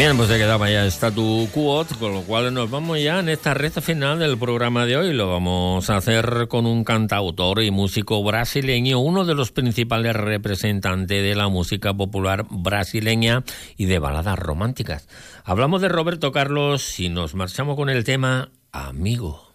Bien, pues se quedaba ya Statu Quo, con lo cual nos vamos ya en esta recta final del programa de hoy. Lo vamos a hacer con un cantautor y músico brasileño, uno de los principales representantes de la música popular brasileña y de baladas románticas. Hablamos de Roberto Carlos y nos marchamos con el tema Amigo.